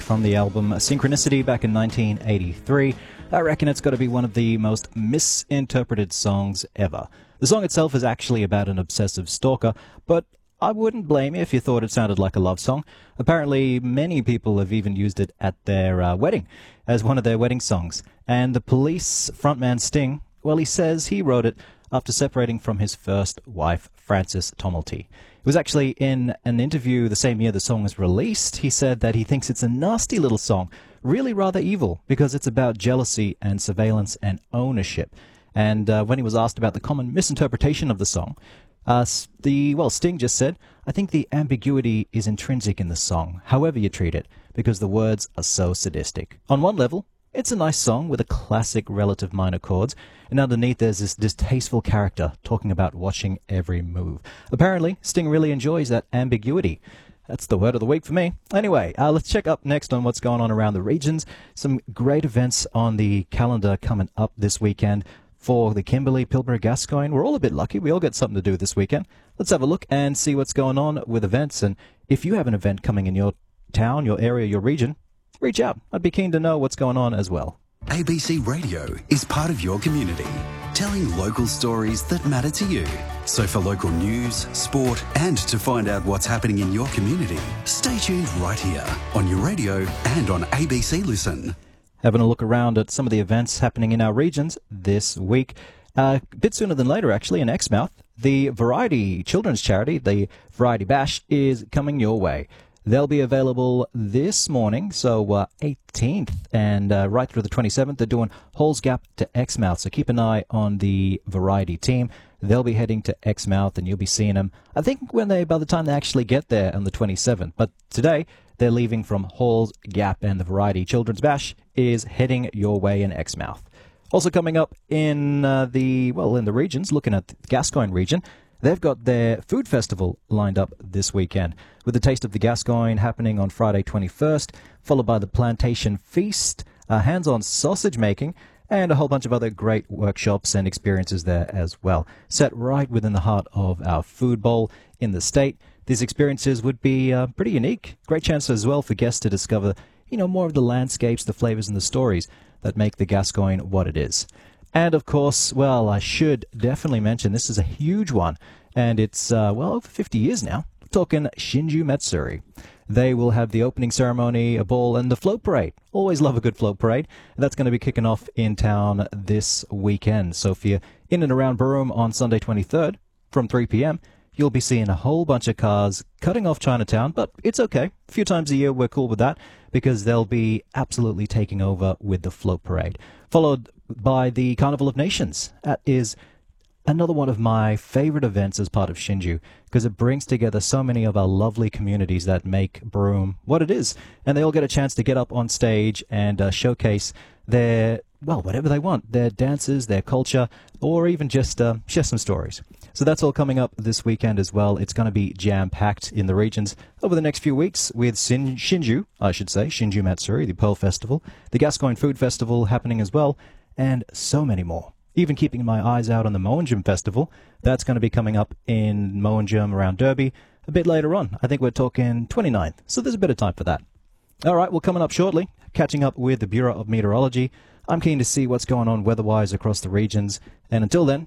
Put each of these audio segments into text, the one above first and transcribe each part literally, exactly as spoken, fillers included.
from the album Synchronicity back in nineteen eighty-three. I reckon it's got to be one of the most misinterpreted songs ever. The song itself is actually about an obsessive stalker, but I wouldn't blame you if you thought it sounded like a love song. Apparently, many people have even used it at their uh, wedding as one of their wedding songs. And the Police frontman Sting, well, he says he wrote it after separating from his first wife, Frances Tomelty. It was actually in an interview the same year the song was released. He said that he thinks it's a nasty little song, really rather evil, because it's about jealousy and surveillance and ownership. And uh, when he was asked about the common misinterpretation of the song, uh, the well, Sting just said, I think the ambiguity is intrinsic in the song, however you treat it, because the words are so sadistic. On one level, it's a nice song with a classic relative minor chords, and underneath there's this distasteful character talking about watching every move. Apparently, Sting really enjoys that ambiguity. That's the word of the week for me. Anyway, uh, let's check up next on what's going on around the regions. Some great events on the calendar coming up this weekend for the Kimberley, Pilbara, Gascoyne. We're all a bit lucky. We all get something to do this weekend. Let's have a look and see what's going on with events. And if you have an event coming in your town, your area, your region, reach out. I'd be keen to know what's going on as well. A B C Radio is part of your community, telling local stories that matter to you. So for local news, sport, and to find out what's happening in your community, stay tuned right here on your radio and on A B C Listen. Having a look around at some of the events happening in our regions this week. Uh, a bit sooner than later, actually, in Exmouth, the Variety Children's Charity, the Variety Bash, is coming your way. They'll be available this morning, so uh, eighteenth, and uh, right through the twenty-seventh. They're doing Halls Gap to Exmouth, so keep an eye on the Variety team. They'll be heading to Exmouth, and you'll be seeing them, I think, when they by the time they actually get there on the twenty-seventh. But today, they're leaving from Halls Gap, and the Variety Children's Bash is heading your way in Exmouth. Also coming up in uh, the, well, in the regions, looking at the Gascoyne region, they've got their food festival lined up this weekend, with the Taste of the Gascoyne happening on Friday twenty-first, followed by the Plantation Feast, uh, hands-on sausage making, and a whole bunch of other great workshops and experiences there as well. Set right within the heart of our food bowl in the state. These experiences would be uh, pretty unique. Great chance as well for guests to discover, you know, more of the landscapes, the flavors, and the stories that make the Gascoyne what it is. And, of course, well, I should definitely mention this is a huge one, and it's, uh, well, over fifty years now. We're talking Shinju Matsuri. They will have the opening ceremony, a ball, and the float parade. Always love a good float parade. And that's going to be kicking off in town this weekend. So if you're in and around Broome on Sunday twenty-third from three p.m., you'll be seeing a whole bunch of cars cutting off Chinatown, but it's okay. A few times a year, we're cool with that, because they'll be absolutely taking over with the float parade. Followed by the Carnival of Nations. That is another one of my favorite events as part of Shinju, because it brings together so many of our lovely communities that make Broome what it is. And they all get a chance to get up on stage and uh, showcase their, well, whatever they want, their dances, their culture, or even just uh, share some stories. So that's all coming up this weekend as well. It's going to be jam-packed in the regions over the next few weeks with Shin- Shinju, I should say, Shinju Matsuri, the Pearl Festival, the Gascoyne Food Festival happening as well, and so many more. Even keeping my eyes out on the Mowanjum Festival. That's going to be coming up in Mowanjum around Derby a bit later on. I think we're talking twenty-ninth, so there's a bit of time for that. All right, well, coming up shortly, catching up with the Bureau of Meteorology. I'm keen to see what's going on weather-wise across the regions. And until then,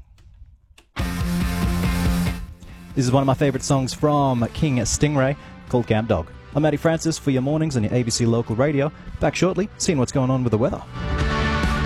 this is one of my favorite songs from King Stingray called Camp Dog. I'm Matty Francis for your mornings on your A B C Local Radio. Back shortly, seeing what's going on with the weather.